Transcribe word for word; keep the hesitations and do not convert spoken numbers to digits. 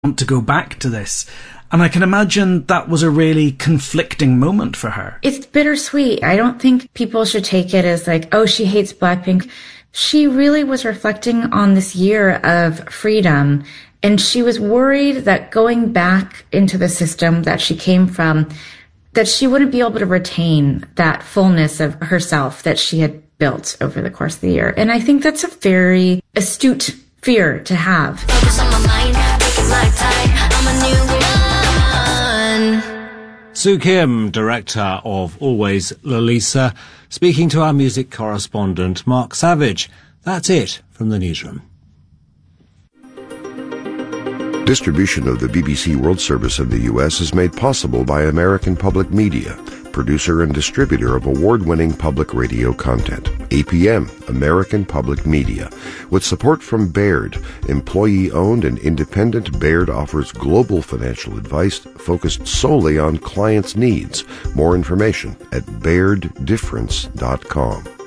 want to go back to this. And I can imagine that was a really conflicting moment for her. It's bittersweet. I don't think people should take it as like, oh, she hates Blackpink. She really was reflecting on this year of freedom. And she was worried that going back into the system that she came from, that she wouldn't be able to retain that fullness of herself that she had built over the course of the year. And I think that's a very astute fear to have. Focus on my mind, make it like time. I'm a new woman. Sue Kim, director of Always Lalisa, speaking to our music correspondent Mark Savage. That's it from the newsroom. Distribution of the B B C World Service in the U S is made possible by American Public Media, producer and distributor of award-winning public radio content. A P M, American Public Media. With support from Baird, employee-owned and independent, Baird offers global financial advice focused solely on clients' needs. More information at baird difference dot com.